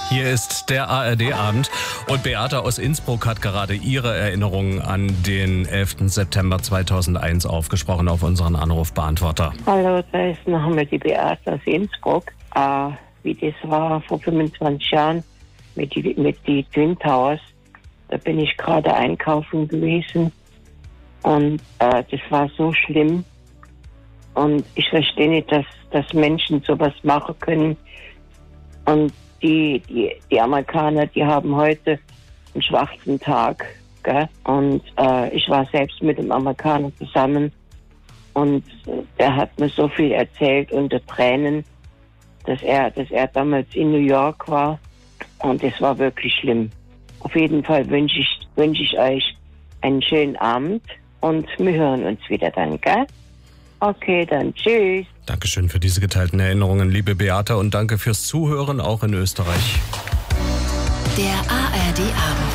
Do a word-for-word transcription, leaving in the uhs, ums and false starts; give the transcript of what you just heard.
Hier ist der A R D-Abend und Beate aus Innsbruck hat gerade ihre Erinnerungen an den elften September zweitausendeins aufgesprochen auf unseren Anrufbeantworter. Hallo, da ist noch einmal die Beate aus Innsbruck. Äh, wie das war vor fünfundzwanzig Jahren mit die, mit die Twin Towers. Da bin ich gerade einkaufen gewesen und äh, das war so schlimm. Und ich verstehe nicht, dass, dass Menschen sowas machen können. Und die, die, die Amerikaner, die haben heute einen schwarzen Tag. Gell? Und äh, ich war selbst mit einem Amerikaner zusammen. Und der hat mir so viel erzählt unter Tränen, dass er, dass er damals in New York war. Und es war wirklich schlimm. Auf jeden Fall wünsche ich, wünsche ich euch einen schönen Abend. Und wir hören uns wieder dann, gell? Okay, dann tschüss. Dankeschön für diese geteilten Erinnerungen, liebe Beate, und danke fürs Zuhören, auch in Österreich. Der A R D-Abend.